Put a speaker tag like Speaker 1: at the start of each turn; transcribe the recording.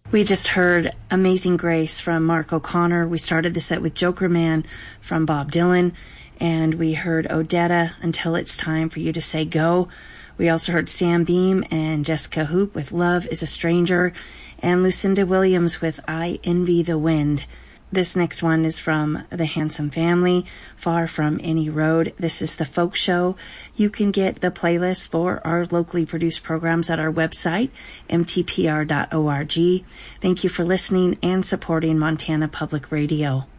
Speaker 1: We just heard Amazing Grace from Mark O'Connor. We started the set with Joker Man from Bob Dylan. And we heard Odetta, Until It's Time for You to Say Go. We also heard Sam Beam and Jessica Hoop with Love is a Stranger. And Lucinda Williams with I Envy the Wind. This next one is from the Handsome Family, Far From Any Road. This is the Folk Show. You can get the playlist for our locally produced programs at our website, mtpr.org. Thank you for listening and supporting Montana Public Radio.